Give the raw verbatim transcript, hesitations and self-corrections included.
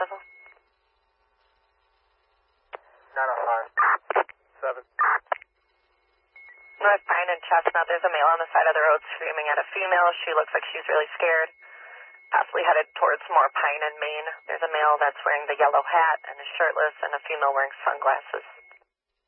Cecil? nine oh five. seven. North Pine and Chestnut, there's a male on the side of the road screaming at a female. She looks like she's really scared. Possibly headed towards more Pine and Main. There's a male that's wearing the yellow hat and is shirtless, and a female wearing sunglasses.